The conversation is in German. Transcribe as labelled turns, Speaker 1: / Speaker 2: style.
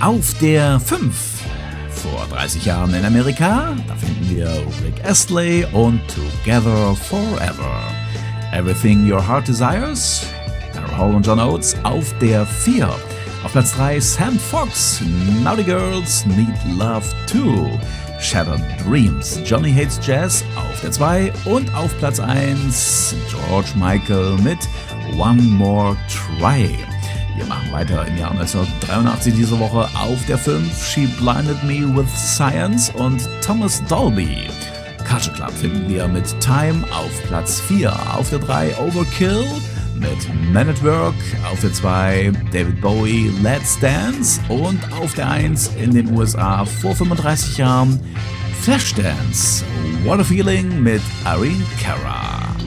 Speaker 1: Auf der 5. Vor 30 Jahren in Amerika, da finden wir Rick Astley und Together Forever. Everything Your Heart Desires, Daryl Hall und John Oates auf der 4. Auf Platz 3 Sam Fox, Naughty Girls Need Love Too. Shattered Dreams, Johnny Hates Jazz auf der 2 und auf Platz 1 George Michael mit One More Try. Wir machen weiter im Jahr 1983 diese Woche auf der 5 She Blinded Me with Science und Thomas Dolby. Culture Club finden wir mit Time auf Platz 4, auf der 3 Overkill mit Man at Work, auf der 2 David Bowie Let's Dance und auf der 1 in den USA vor 35 Jahren Flashdance What a Feeling mit Irene Cara.